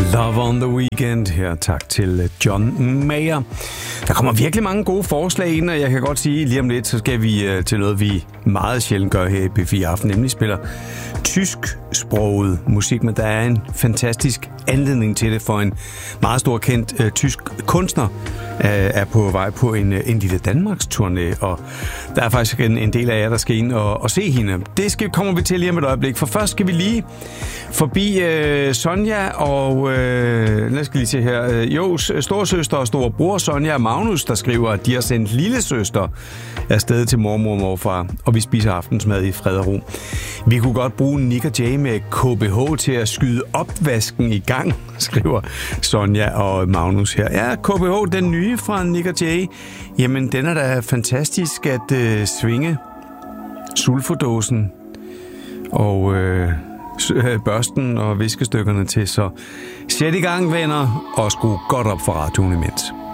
Love on the Weekend her. Tak til John Mayer. Der kommer virkelig mange gode forslag ind, og jeg kan godt sige, lige om lidt, så skal vi til noget, vi meget sjældent gør her i B4 Aften, nemlig spiller tysksproget musik, men der er en fantastisk anledning til det, for en meget stor kendt tysk kunstner er på vej på en lille Danmarks-turné, og der er faktisk en del af jer, der skal ind og se hende. Det kommer vi til lige om et øjeblik, for først skal vi lige forbi Sonja og lad os lige se her. Storsøster og storebror Sonja og Magnus, der skriver, at de har sendt lillesøster afsted til mormor og morfar, og vi spiser aftensmad i fred og ro. Vi kunne godt bruge Nick og Jay med KBH til at skyde opvasken i gang, skriver Sonja og Magnus her. Ja, KBH, den nye fra Nick og Jay, jamen den er da fantastisk at svinge sulfodåsen og børsten og viskestykkerne til, så sæt i gang, venner, og skru godt op for radioen imens.